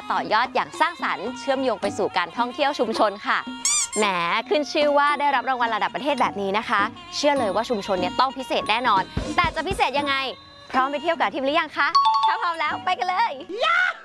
ต่อยอดอย่างสร้างสรรค์เชื่อมโยงไปสู่การท่องเที่ยวชุมชนค่ะแหมขึ้นชื่อว่าได้รับรางวัลระดับประเทศแบบนี้นะคะเชื่อเลยว่าชุมชนเนี่ยต้องพิเศษแน่นอนแต่จะพิเศษยังไงพร้อมไปเที่ยวกับทีมหรือยังคะถ้าพร้อมแล้วไปกันเลย